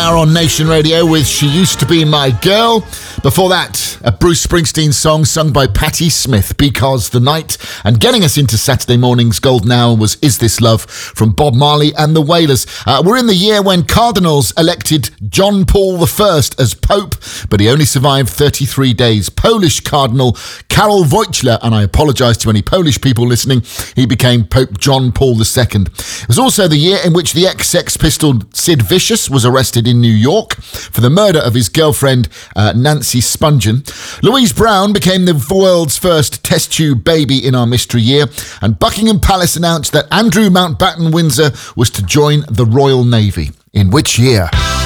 Hour on Nation Radio with She Used to Be My Girl. Before that, a Bruce Springsteen song sung by Patti Smith, Because the Night. And getting us into Saturday morning's golden hour was Is This Love from Bob Marley and the Wailers. We're in the year when Cardinals elected John Paul I as Pope, but he only survived 33 days. Polish Cardinal Karol Wojtyla, and I apologise to any Polish people listening, he became Pope John Paul II. It was also the year in which the ex-Sex Pistol Sid Vicious was arrested in New York for the murder of his girlfriend, Nancy Spungen. Louise Brown became the world's first test tube baby in our mystery year, and Buckingham Palace announced that Andrew Mountbatten Windsor was to join the Royal Navy. In which year?